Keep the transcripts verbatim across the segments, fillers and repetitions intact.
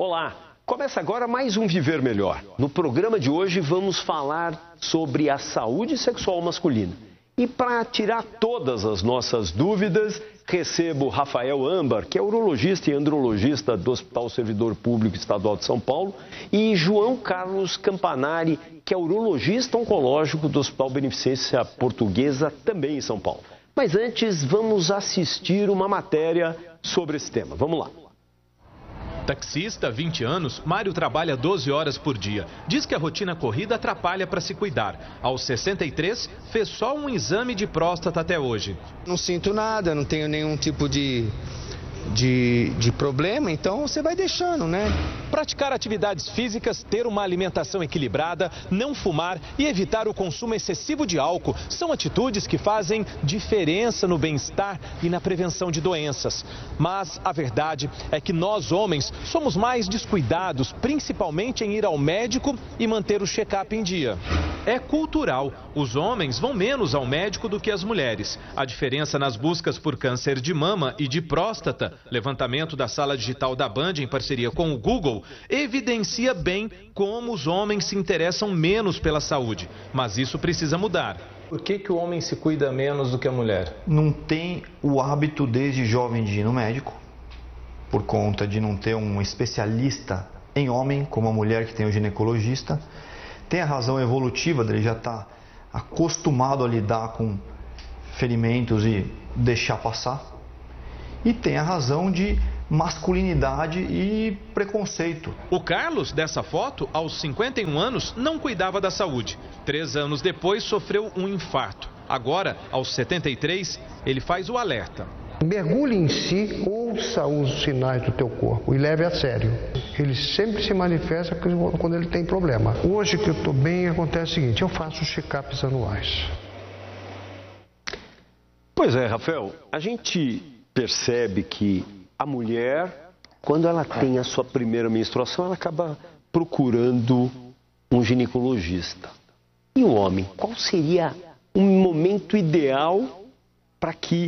Olá, começa agora mais um Viver Melhor. No programa de hoje vamos falar sobre a saúde sexual masculina. E para tirar todas as nossas dúvidas, recebo Rafael Âmbar, que é urologista e andrologista do Hospital Servidor Público Estadual de São Paulo, e João Carlos Campanari, que é urologista oncológico do Hospital Beneficência Portuguesa, também em São Paulo. Mas antes, vamos assistir uma matéria sobre esse tema. Vamos lá. Taxista, vinte anos, Mário trabalha doze horas por dia. Diz que a rotina corrida atrapalha para se cuidar. Aos sessenta e três, fez só um exame de próstata até hoje. Não sinto nada, não tenho nenhum tipo de, de, de problema, então você vai deixando, né? Praticar atividades físicas, ter uma alimentação equilibrada, não fumar e evitar o consumo excessivo de álcool são atitudes que fazem diferença no bem-estar e na prevenção de doenças. Mas a verdade é que nós, homens, somos mais descuidados, principalmente em ir ao médico e manter o check-up em dia. É cultural. Os homens vão menos ao médico do que as mulheres. A diferença nas buscas por câncer de mama e de próstata, levantamento da Sala Digital da Band em parceria com o Google, evidencia bem como os homens se interessam menos pela saúde. Mas isso precisa mudar. Por que que o homem se cuida menos do que a mulher? Não tem o hábito desde jovem de ir no médico, por conta de não ter um especialista em homem, como a mulher que tem o ginecologista. Tem a razão evolutiva dele já estar acostumado a lidar com ferimentos e deixar passar. E tem a razão de masculinidade e preconceito. O Carlos, dessa foto, aos cinquenta e um anos, não cuidava da saúde. Três anos depois, sofreu um infarto. Agora, aos setenta e três, ele faz o alerta. Mergulhe em si, ouça os sinais do teu corpo e leve a sério. Ele sempre se manifesta quando ele tem problema. Hoje que eu estou bem, acontece o seguinte, eu faço check-ups anuais. Pois é, Rafael, a gente percebe que a mulher, quando ela tem a sua primeira menstruação, ela acaba procurando um ginecologista. E o homem, qual seria um momento ideal para que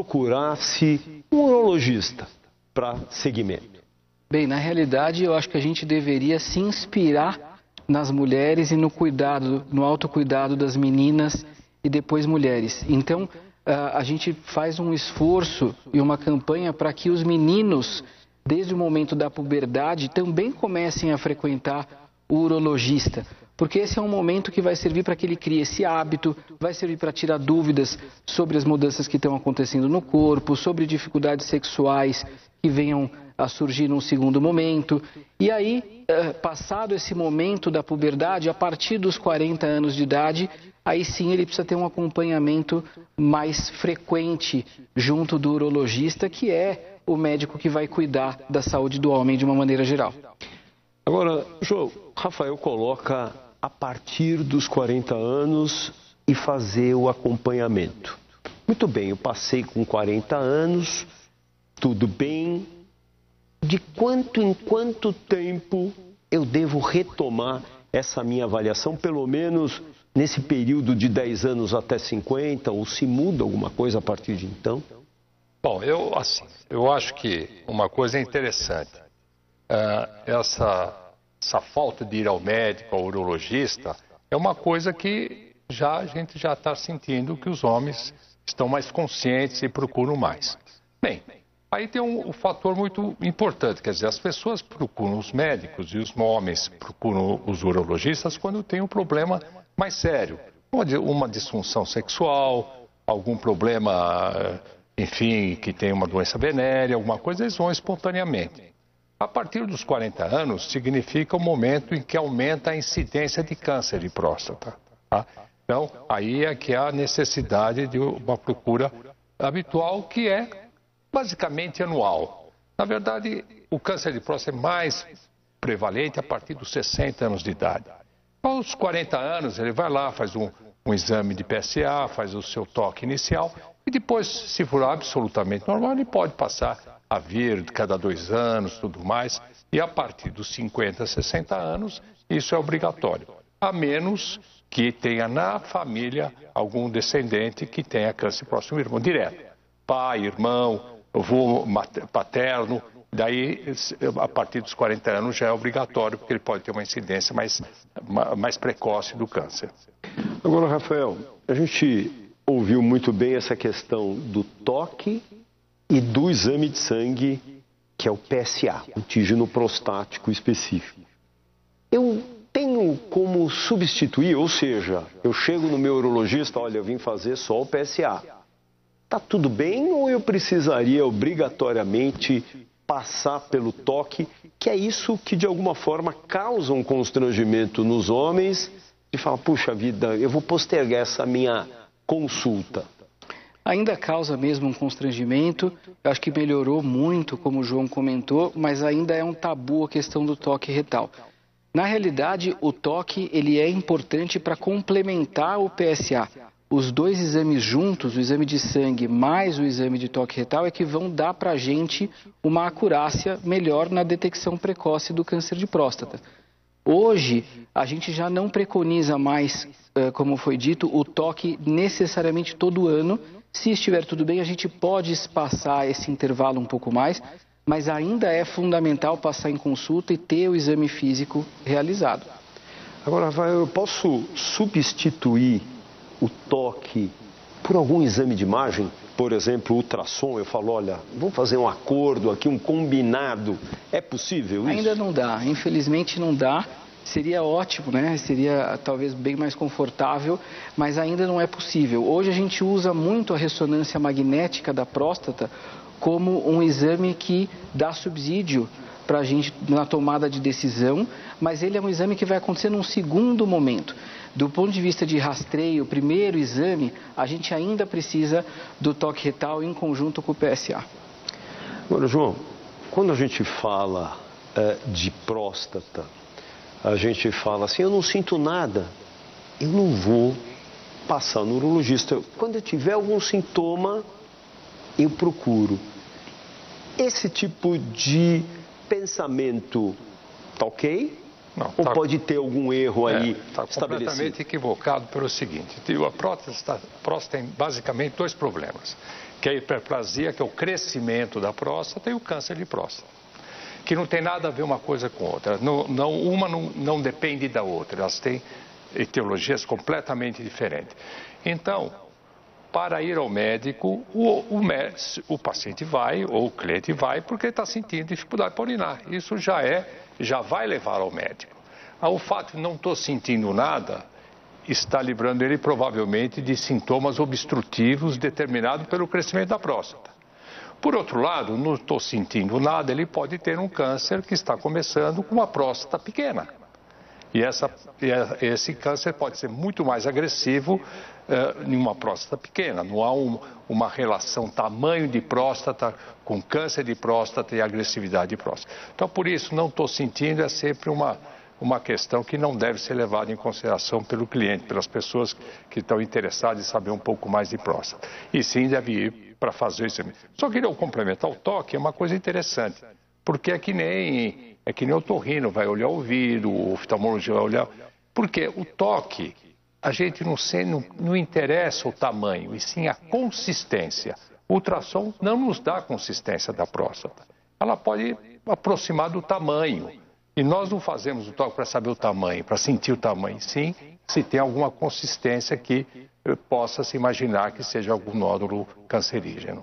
procurasse um urologista para seguimento? Bem, na realidade, eu acho que a gente deveria se inspirar nas mulheres e no cuidado, no autocuidado das meninas e depois mulheres. Então, a gente faz um esforço e uma campanha para que os meninos, desde o momento da puberdade, também comecem a frequentar o urologista. Porque esse é um momento que vai servir para que ele crie esse hábito, vai servir para tirar dúvidas sobre as mudanças que estão acontecendo no corpo, sobre dificuldades sexuais que venham a surgir num segundo momento. E aí, passado esse momento da puberdade, a partir dos quarenta anos de idade, aí sim ele precisa ter um acompanhamento mais frequente junto do urologista, que é o médico que vai cuidar da saúde do homem de uma maneira geral. Agora, João, Rafael coloca a partir dos quarenta anos e fazer o acompanhamento. Muito bem, eu passei com quarenta anos, tudo bem. De quanto em quanto tempo eu devo retomar essa minha avaliação, pelo menos nesse período de dez anos até cinquenta, ou se muda alguma coisa a partir de então? Bom, eu, assim, eu acho que uma coisa interessante, uh, essa, essa falta de ir ao médico, ao urologista, é uma coisa que já, a gente já está sentindo que os homens estão mais conscientes e procuram mais. Bem, aí tem um, um fator muito importante, quer dizer, as pessoas procuram os médicos e os homens procuram os urologistas quando tem um problema mais sério, uma disfunção sexual, algum problema, enfim, que tem uma doença venérea, alguma coisa, eles vão espontaneamente. A partir dos quarenta anos, significa o momento em que aumenta a incidência de câncer de próstata. Tá? Então, aí é que há a necessidade de uma procura habitual, que é basicamente anual. Na verdade, o câncer de próstata é mais prevalente a partir dos sessenta anos de idade. Aos quarenta anos, ele vai lá, faz um, um exame de P S A, faz o seu toque inicial e depois, se for absolutamente normal, ele pode passar a vir cada dois anos, tudo mais. E a partir dos cinquenta, sessenta anos, isso é obrigatório. A menos que tenha na família algum descendente que tenha câncer próximo irmão, direto. Pai, irmão, avô paterno, Daí, a partir dos quarenta anos já é obrigatório, porque ele pode ter uma incidência mais, mais precoce do câncer. Agora, Rafael, a gente ouviu muito bem essa questão do toque e do exame de sangue, que é o P S A, antígeno prostático específico. Eu tenho como substituir, ou seja, eu chego no meu urologista, olha, eu vim fazer só o P S A. Tá tudo bem ou eu precisaria obrigatoriamente passar pelo toque, que é isso que de alguma forma causa um constrangimento nos homens e fala, puxa vida, eu vou postergar essa minha consulta? Ainda causa mesmo um constrangimento, eu acho que melhorou muito, como o João comentou, mas ainda é um tabu a questão do toque retal. Na realidade, o toque ele é importante para complementar o P S A. Os dois exames juntos, o exame de sangue mais o exame de toque retal, é que vão dar para a gente uma acurácia melhor na detecção precoce do câncer de próstata. Hoje, a gente já não preconiza mais, como foi dito, o toque necessariamente todo ano. Se estiver tudo bem, a gente pode espaçar esse intervalo um pouco mais, mas ainda é fundamental passar em consulta e ter o exame físico realizado. Agora, Rafael, eu posso substituir o toque por algum exame de imagem? Por exemplo, ultrassom, eu falo, olha, vamos fazer um acordo aqui, um combinado. É possível isso? Ainda não dá, infelizmente não dá. Seria ótimo, né? Seria talvez bem mais confortável, mas ainda não é possível. Hoje a gente usa muito a ressonância magnética da próstata como um exame que dá subsídio para a gente na tomada de decisão, mas ele é um exame que vai acontecer num segundo momento. Do ponto de vista de rastreio, o primeiro exame, a gente ainda precisa do toque retal em conjunto com o P S A. Agora, João, quando a gente fala é, de próstata, a gente fala assim, eu não sinto nada, eu não vou passar no urologista. Quando eu tiver algum sintoma, eu procuro. Esse tipo de pensamento, tá ok? Não, Ou tá, pode ter algum erro aí Está é, estabelecido? Completamente equivocado pelo seguinte, a próstata, a próstata tem basicamente dois problemas, que é a hiperplasia, que é o crescimento da próstata, e o câncer de próstata, que não tem nada a ver uma coisa com outra. Não, não, uma não, não depende da outra, elas têm etiologias completamente diferentes. Então, para ir ao médico, o, o, o paciente vai, ou o cliente vai, porque está sentindo dificuldade para urinar. Isso já é, já vai levar ao médico. O fato de não estou sentindo nada, está livrando ele provavelmente de sintomas obstrutivos determinados pelo crescimento da próstata. Por outro lado, não estou sentindo nada, ele pode ter um câncer que está começando com uma próstata pequena. E essa, esse câncer pode ser muito mais agressivo uh, em uma próstata pequena. Não há um, uma relação tamanho de próstata com câncer de próstata e agressividade de próstata. Então, por isso, não estou sentindo, é sempre uma, uma questão que não deve ser levada em consideração pelo cliente, pelas pessoas que estão interessadas em saber um pouco mais de próstata. E sim, deve ir para fazer isso. Só queria complementar o toque, é uma coisa interessante, porque é que nem... É que nem o otorrino vai olhar o ouvido, o oftalmologista vai olhar... Porque o toque, a gente não, sei, não, não interessa o tamanho, e sim a consistência. O ultrassom não nos dá a consistência da próstata. Ela pode aproximar do tamanho. E nós não fazemos o toque para saber o tamanho, para sentir o tamanho. Sim, se tem alguma consistência que possa se imaginar que seja algum nódulo cancerígeno.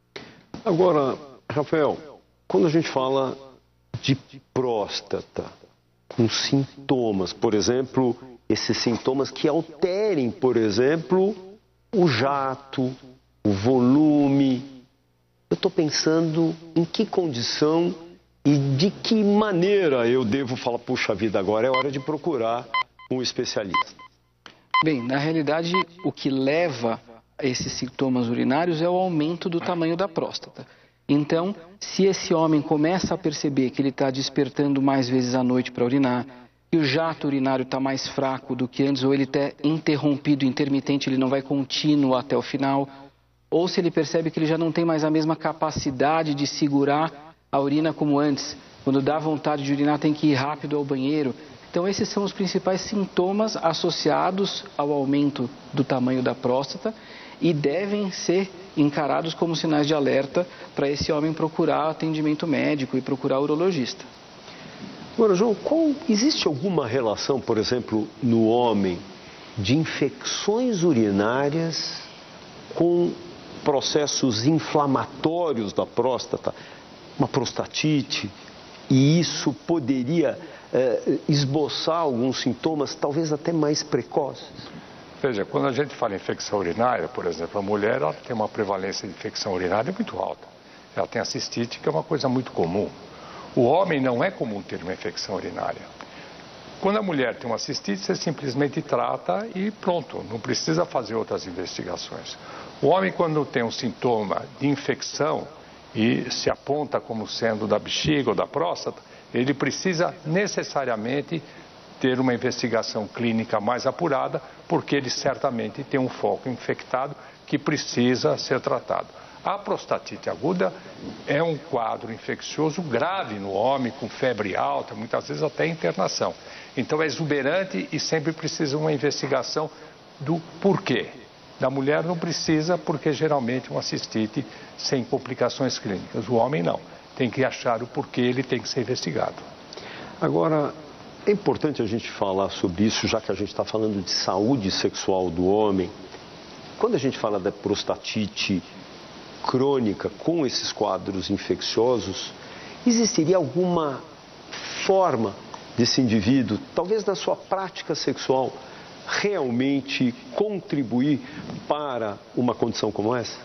Agora, Rafael, quando a gente fala de próstata, com sintomas, por exemplo, esses sintomas que alterem, por exemplo, o jato, o volume. Eu estou pensando em que condição e de que maneira eu devo falar, puxa vida, agora é hora de procurar um especialista. Bem, na realidade, o que leva a esses sintomas urinários é o aumento do tamanho da próstata. Então, se esse homem começa a perceber que ele está despertando mais vezes à noite para urinar, que o jato urinário está mais fraco do que antes, ou ele está interrompido, intermitente, ele não vai contínuo até o final, ou se ele percebe que ele já não tem mais a mesma capacidade de segurar a urina como antes, quando dá vontade de urinar tem que ir rápido ao banheiro. Então, esses são os principais sintomas associados ao aumento do tamanho da próstata. e devem ser encarados como sinais de alerta para esse homem procurar atendimento médico e procurar urologista. Agora, João, qual, existe alguma relação, por exemplo, no homem, de infecções urinárias com processos inflamatórios da próstata, uma prostatite, e isso poderia eh, esboçar alguns sintomas, talvez até mais precoces? Veja, quando a gente fala em infecção urinária, por exemplo, a mulher ela tem uma prevalência de infecção urinária muito alta. Ela tem a cistite, que é uma coisa muito comum. O homem não é comum ter uma infecção urinária. Quando a mulher tem uma cistite, você simplesmente trata e pronto, não precisa fazer outras investigações. O homem, quando tem um sintoma de infecção e se aponta como sendo da bexiga ou da próstata, ele precisa necessariamente ter uma investigação clínica mais apurada, porque ele certamente tem um foco infectado que precisa ser tratado. A prostatite aguda é um quadro infeccioso grave no homem, com febre alta, muitas vezes até internação. Então é exuberante e sempre precisa uma investigação do porquê. Da mulher não precisa, porque geralmente é uma cistite sem complicações clínicas. O homem não. Tem que achar o porquê, ele tem que ser investigado. Agora, é importante a gente falar sobre isso, já que a gente está falando de saúde sexual do homem. Quando a gente fala da prostatite crônica com esses quadros infecciosos, existiria alguma forma desse indivíduo, talvez na sua prática sexual, realmente contribuir para uma condição como essa?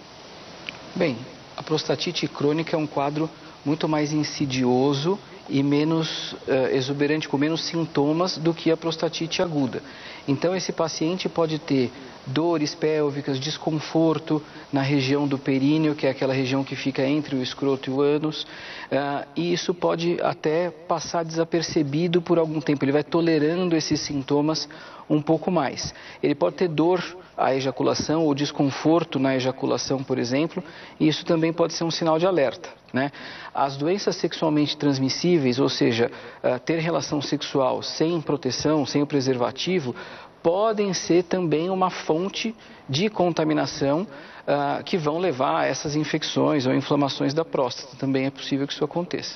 Bem, a prostatite crônica é um quadro muito mais insidioso e menos uh, exuberante, com menos sintomas do que a prostatite aguda. Então, esse paciente pode ter dores pélvicas, desconforto na região do períneo, que é aquela região que fica entre o escroto e o ânus, uh, e isso pode até passar desapercebido por algum tempo. Ele vai tolerando esses sintomas um pouco mais. Ele pode ter dor à ejaculação ou desconforto na ejaculação, por exemplo, e isso também pode ser um sinal de alerta, né? As doenças sexualmente transmissíveis, ou seja, uh, ter relação sexual sem proteção, sem o preservativo, podem ser também uma fonte de contaminação uh, que vão levar a essas infecções ou inflamações da próstata. Também é possível que isso aconteça.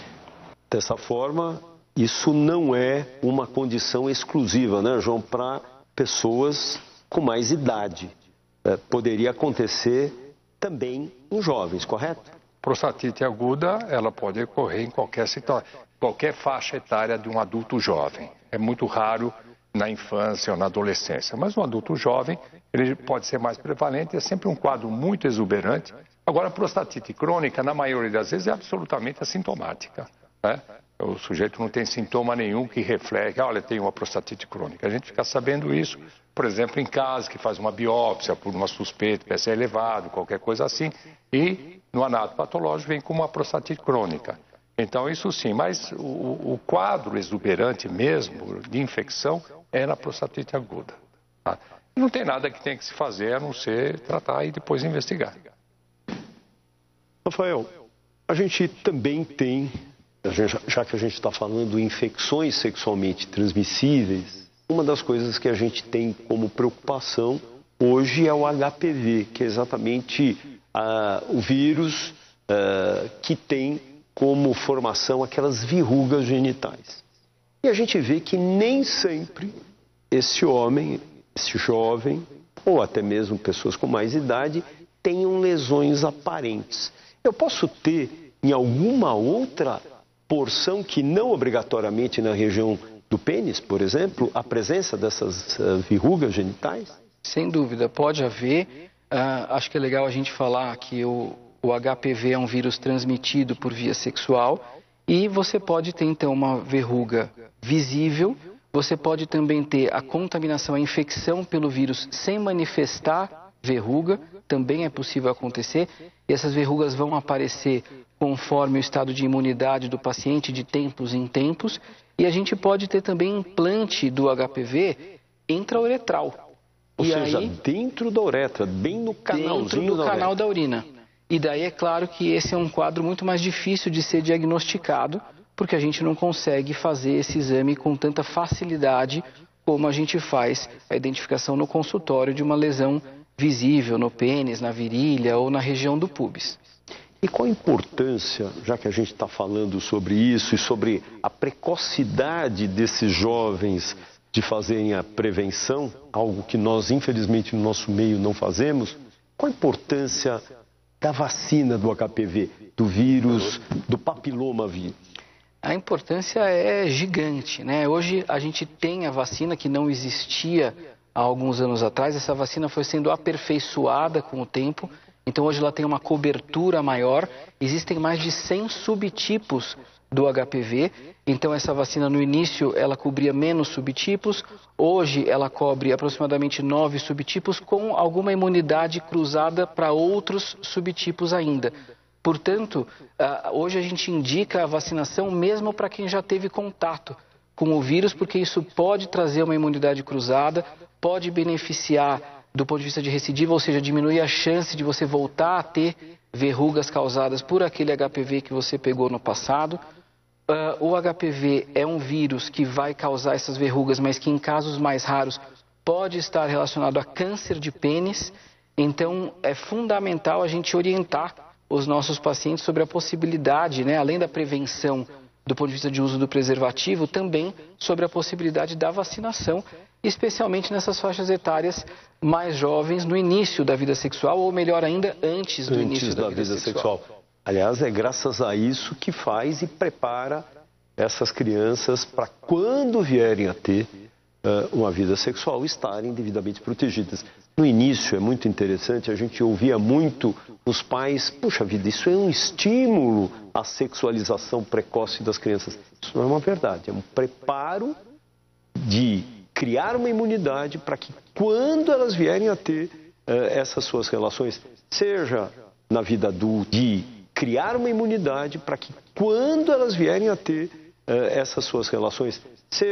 Dessa forma, isso não é uma condição exclusiva, né, João, para pessoas com mais idade. É, poderia acontecer também em jovens, correto? Prostatite aguda, ela pode ocorrer em qualquer situação, qualquer faixa etária de um adulto jovem. É muito raro na infância ou na adolescência, mas um adulto jovem, ele pode ser mais prevalente, é sempre um quadro muito exuberante. Agora, a prostatite crônica, na maioria das vezes, é absolutamente assintomática, né? O sujeito não tem sintoma nenhum que reflete, olha, tem uma prostatite crônica. A gente fica sabendo isso, por exemplo, em casa, que faz uma biópsia por uma suspeita, P S A elevado, qualquer coisa assim, e no anato patológico vem com uma prostatite crônica. Então, isso sim, mas o, o quadro exuberante mesmo de infecção é na prostatite aguda. Tá? Não tem nada que tenha que se fazer a não ser tratar e depois investigar. Rafael, a gente também tem, já que a gente está falando de infecções sexualmente transmissíveis, uma das coisas que a gente tem como preocupação hoje é o H P V, que é exatamente ah, o vírus ah, que tem como formação aquelas verrugas genitais. E a gente vê que nem sempre esse homem, esse jovem, ou até mesmo pessoas com mais idade, tenham lesões aparentes. Eu posso ter em alguma outra porção que não obrigatoriamente na região do pênis, por exemplo, a presença dessas uh, verrugas genitais? Sem dúvida, pode haver. Uh, acho que é legal a gente falar que o, o H P V é um vírus transmitido por via sexual e você pode ter então uma verruga visível, você pode também ter a contaminação, a infecção pelo vírus sem manifestar verruga, também é possível acontecer, e essas verrugas vão aparecer conforme o estado de imunidade do paciente de tempos em tempos, e a gente pode ter também implante do H P V intrauretral. Ou e seja, aí, dentro da uretra, bem no canalzinho dentro do da canal uretra. da urina. E daí é claro que esse é um quadro muito mais difícil de ser diagnosticado, porque a gente não consegue fazer esse exame com tanta facilidade como a gente faz a identificação no consultório de uma lesão visível no pênis, na virilha ou na região do púbis. E qual a importância, já que a gente está falando sobre isso e sobre a precocidade desses jovens de fazerem a prevenção, algo que nós, infelizmente, no nosso meio não fazemos, qual a importância da vacina do H P V, do vírus, do papiloma vírus? A importância é gigante, né? Hoje a gente tem a vacina que não existia há alguns anos atrás. Essa vacina foi sendo aperfeiçoada com o tempo, então hoje ela tem uma cobertura maior. Existem mais de cem subtipos do H P V, então essa vacina no início ela cobria menos subtipos, hoje ela cobre aproximadamente nove subtipos com alguma imunidade cruzada para outros subtipos ainda. Portanto, hoje a gente indica a vacinação mesmo para quem já teve contato com o vírus, porque isso pode trazer uma imunidade cruzada, pode beneficiar do ponto de vista de recidiva, ou seja, diminuir a chance de você voltar a ter verrugas causadas por aquele H P V que você pegou no passado. Uh, o H P V é um vírus que vai causar essas verrugas, mas que em casos mais raros pode estar relacionado a câncer de pênis. Então é fundamental a gente orientar os nossos pacientes sobre a possibilidade, né, além da prevenção do ponto de vista de uso do preservativo, também sobre a possibilidade da vacinação, especialmente nessas faixas etárias mais jovens, no início da vida sexual, ou melhor ainda, antes do antes início da, da vida, vida sexual. sexual. Aliás, é graças a isso que faz e prepara essas crianças para quando vierem a ter uh, uma vida sexual estarem devidamente protegidas. No início é muito interessante, a gente ouvia muito os pais, puxa vida, isso é um estímulo à sexualização precoce das crianças. Isso não é uma verdade, é um preparo de criar uma imunidade para que quando elas vierem a ter uh, essas suas relações, seja na vida adulta, de criar uma imunidade para que quando elas vierem a ter uh, essas suas relações,